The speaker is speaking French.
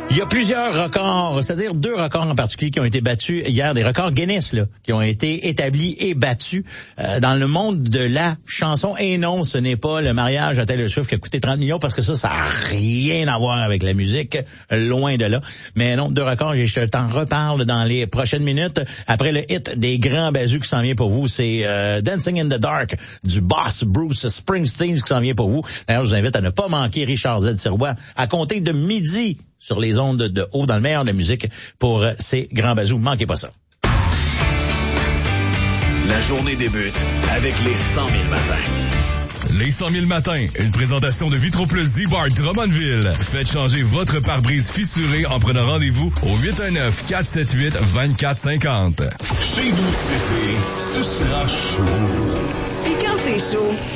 Il y a plusieurs records, c'est-à-dire 2 records en particulier qui ont été battus hier, des records Guinness là, qui ont été établis et battus dans le monde de la chanson. Et non, ce n'est pas le mariage à Taylor Swift qui a coûté 30 millions parce que ça n'a rien à voir avec la musique, loin de là. Mais non, 2 records, et je t'en reparle dans les prochaines minutes. Après le hit des grands bazus qui s'en vient pour vous, c'est Dancing in the Dark du boss Bruce Springsteen qui s'en vient pour vous. D'ailleurs, je vous invite à ne pas manquer Richard Z. Sirois à compter de midi sur les ondes de haut dans le meilleur de la musique pour ces grands bazous. Manquez pas ça. La journée débute avec les 100 000 matins. Les 100 000 matins, une présentation de Vitro Plus Z-Bar Drummondville. Faites changer votre pare-brise fissuré en prenant rendez-vous au 819-478-2450. Chez vous cet été, ce sera chaud. Et quand c'est chaud,